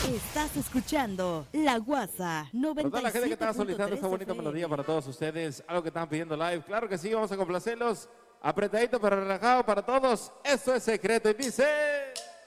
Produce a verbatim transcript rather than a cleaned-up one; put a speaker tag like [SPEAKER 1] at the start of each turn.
[SPEAKER 1] Estás escuchando La Guasa noventa y siete punto tres.
[SPEAKER 2] Para toda la gente que estaba solicitando esta bonita melodía para todos ustedes, algo que están pidiendo live, claro que sí, vamos a complacerlos. Apretadito pero relajado para todos. Esto es Secreto y dice...